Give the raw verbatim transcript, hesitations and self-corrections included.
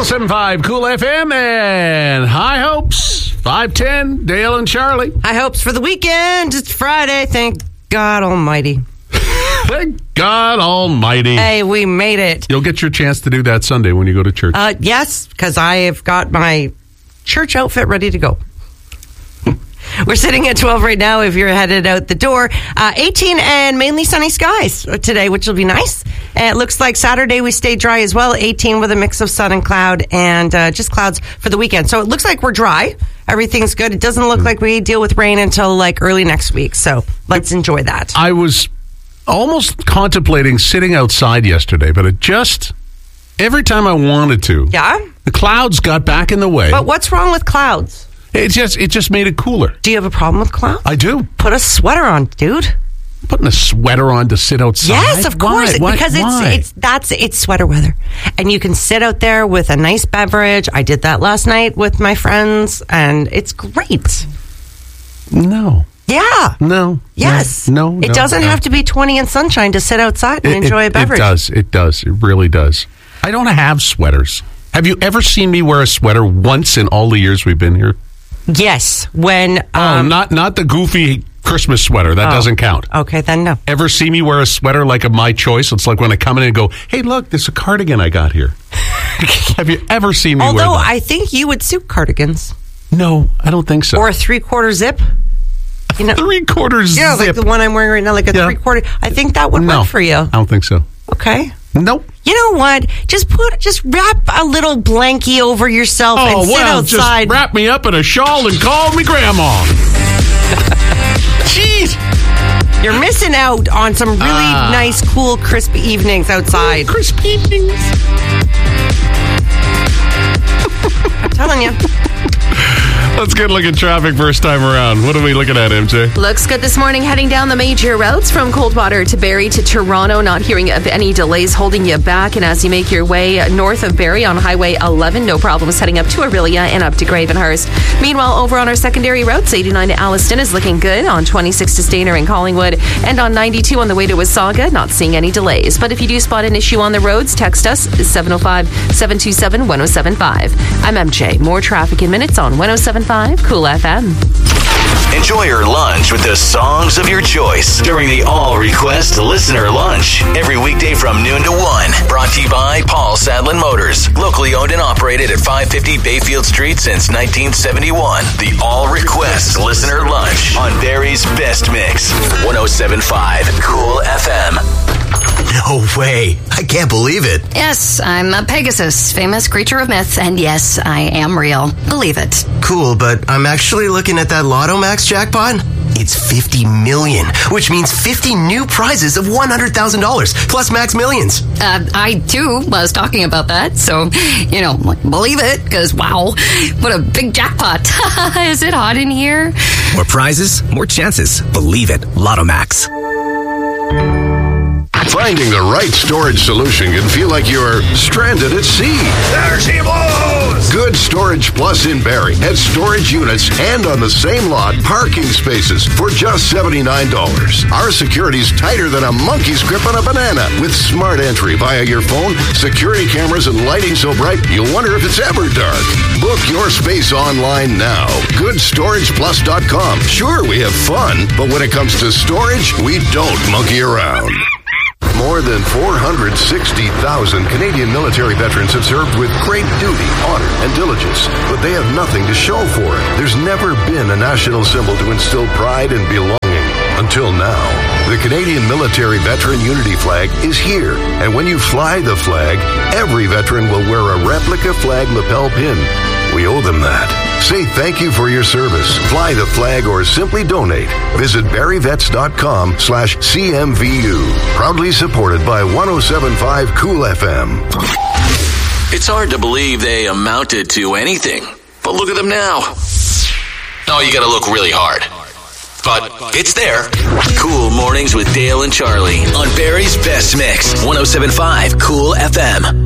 seven point five Cool F M and High Hopes. five ten, Dale and Charlie. High hopes for the weekend. It's Friday. Thank God Almighty. Thank God Almighty. Hey, we made it. You'll get your chance to do that Sunday when you go to church. Uh, yes, because I have got my church outfit ready to go. We're sitting at twelve right now if you're headed out the door. Uh, eighteen and mainly sunny skies today, which will be nice. And it looks like Saturday we stay dry as well. eighteen with a mix of sun and cloud and uh, just clouds for the weekend. So it looks like we're dry. Everything's good. It doesn't look like we deal with rain until like early next week. So let's enjoy that. I was almost contemplating sitting outside yesterday, but it just, every time I wanted to, Yeah? the clouds got back in the way. But what's wrong with clouds? It just it just made it cooler. Do you have a problem with clouds? I do. Put a sweater on, dude. Putting a sweater on to sit outside? Yes, of course. Why? Because Why? it's it's that's it's sweater weather. And you can sit out there with a nice beverage. I did that last night with my friends and it's great. No. Yeah. No. Yes. No. no it no, doesn't no. have to be twenty and sunshine to sit outside and It- enjoy it, a beverage. It does. It does. It really does. I don't have sweaters. Have you ever seen me wear a sweater once in all the years we've been here? Yes. When Oh, um, not not the goofy Christmas sweater. That oh, doesn't count. Okay, then no. Ever see me wear a sweater like of my choice? It's like when I come in and go, hey, look, there's a cardigan I got here. Have you ever seen me Although wear that? I think you would suit cardigans. No, I don't think so. Or a three quarter zip. You know, three quarters yeah, zip. like the one I'm wearing right now, like a Yeah. three quarter. I think that would no, work for you. I don't think so. Okay. Nope. You know what? Just put, just wrap a little blankie over yourself Oh, and sit well, outside. just wrap me up in a shawl and call me grandma. Jeez. You're missing out on some really Ah. nice, cool, crisp evenings outside. Crisp evenings. I'm telling you. Let's get a look at traffic first time around. What are we looking at, M J? Looks good this morning, heading down the major routes from Coldwater to Barrie to Toronto. Not hearing of any delays holding you back. And as you make your way north of Barrie on Highway eleven, no problems heading up to Orillia and up to Gravenhurst. Meanwhile, over on our secondary routes, eighty-nine to Alliston is looking good. On twenty-six to Stayner and Collingwood. And on ninety-two on the way to Wasaga, not seeing any delays. But if you do spot an issue on the roads, text us seven oh five, seven two seven, one oh seven five. I'm M J. More traffic in minutes on one oh seven point five Cool F M. Enjoy your lunch with the songs of your choice during the All Request Listener Lunch. Every weekday from noon to one. Brought to you by Paul Sadlin Motors. Locally owned and operated at five fifty Bayfield Street since nineteen seventy-one. The All Request Listener Lunch on Barrie's Best Mix. one oh seven point five Cool F M. No way. I can't believe it. Yes, I'm a Pegasus, famous creature of myth, and yes, I am real. Believe it. Cool, but I'm actually looking at that Lotto Max jackpot. It's fifty million, which means fifty new prizes of one hundred thousand dollars, plus Max Millions. Uh, I, too, was talking about that, so, you know, believe it, because, wow, what a big jackpot. Is it hot in here? More prizes, more chances. Believe it. Lotto Max. Finding the right storage solution can feel like you're stranded at sea. There she blows! Good Storage Plus in Barrie has storage units and on the same lot, parking spaces for just seventy-nine dollars. Our security's tighter than a monkey's grip on a banana. With smart entry via your phone, security cameras, and lighting so bright, you'll wonder if it's ever dark. Book your space online now. good storage plus dot com. Sure, we have fun, but when it comes to storage, we don't monkey around. More than four hundred sixty thousand Canadian military veterans have served with great duty, honor, and diligence, but they have nothing to show for it. There's never been a national symbol to instill pride and belonging. Until now. The Canadian Military Veteran Unity Flag is here, and when you fly the flag, every veteran will wear a replica flag lapel pin. We owe them that. Say thank you for your service. Fly the flag or simply donate. Visit barrievets.com slash CMVU. Proudly supported by one oh seven point five Cool F M. It's hard to believe they amounted to anything. But look at them now. Oh, you gotta look really hard. But it's there. Cool Mornings with Dale and Charlie on Barrie's Best Mix. one oh seven point five Cool F M.